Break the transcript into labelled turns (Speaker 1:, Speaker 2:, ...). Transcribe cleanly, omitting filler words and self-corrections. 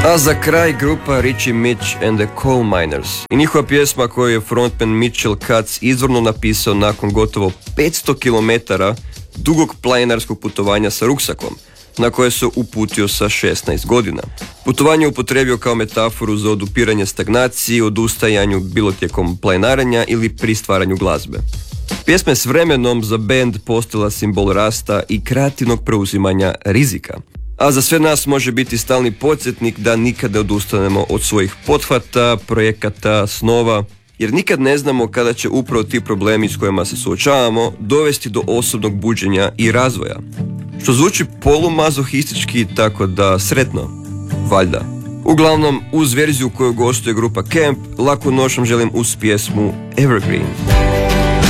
Speaker 1: A za kraj grupa Richie Mitch and the Coal Miners i njihova pjesma koju je frontman Mitchell Katz izvorno napisao nakon gotovo 500 km dugog planinarskog putovanja sa ruksakom, na koje se uputio sa 16 godina. Putovanje upotrebio kao metaforu za odupiranje stagnaciji, odustajanju bilo tijekom planinarenja ili pri stvaranju glazbe. Pjesma je s vremenom za band postala simbol rasta i kreativnog preuzimanja rizika. A za sve nas može biti stalni podsjetnik da nikad ne odustanemo od svojih pothvata, projekata, snova, jer nikad ne znamo kada će upravo ti problemi s kojima se suočavamo dovesti do osobnog buđenja i razvoja. Što zvuči polumazohistički, tako da sretno, valjda. Uglavnom, uz verziju koju gostuje grupa Camp, laku noć vam želim uz pjesmu Evergreen.